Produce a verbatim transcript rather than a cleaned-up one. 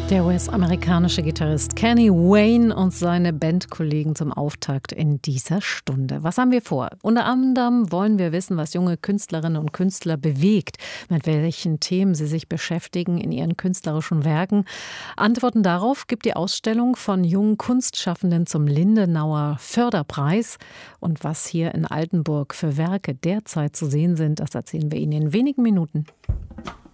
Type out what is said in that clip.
Der U S-amerikanische Gitarrist Kenny Wayne und seine Bandkollegen zum Auftakt in dieser Stunde. Was haben wir vor? Unter anderem wollen wir wissen, was junge Künstlerinnen und Künstler bewegt, mit welchen Themen sie sich beschäftigen in ihren künstlerischen Werken. Antworten darauf gibt die Ausstellung von jungen Kunstschaffenden zum Lindenauer Förderpreis. Und was hier in Altenburg für Werke derzeit zu sehen sind, das erzählen wir Ihnen in wenigen Minuten.